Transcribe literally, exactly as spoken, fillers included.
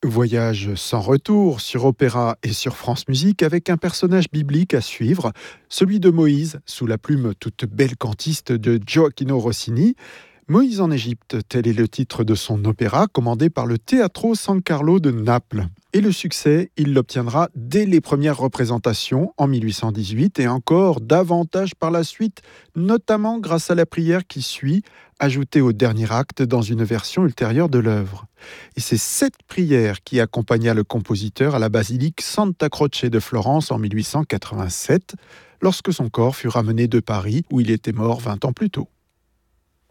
Voyage sans retour sur Opéra et sur France Musique avec un personnage biblique à suivre, celui de Moïse, sous la plume toute belle cantiste de Gioacchino Rossini. Moïse en Égypte, tel est le titre de son opéra commandé par le Teatro San Carlo de Naples. Et le succès, il l'obtiendra dès les premières représentations en mille huit cent dix-huit et encore davantage par la suite, notamment grâce à la prière qui suit, ajoutée au dernier acte dans une version ultérieure de l'œuvre. Et c'est cette prière qui accompagna le compositeur à la basilique Santa Croce de Florence en mille huit cent quatre-vingt-sept, lorsque son corps fut ramené de Paris où il était mort vingt ans plus tôt.